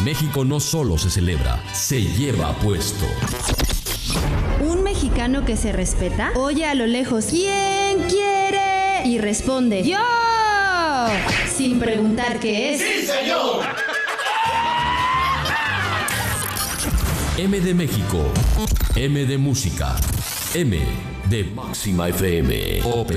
México no solo se celebra, se lleva puesto. Un mexicano que se respeta oye a lo lejos ¿quién quiere? Y responde ¡yo! Sin preguntar qué es. ¡Sí, señor! M de México, M de música, M de Máxima FM.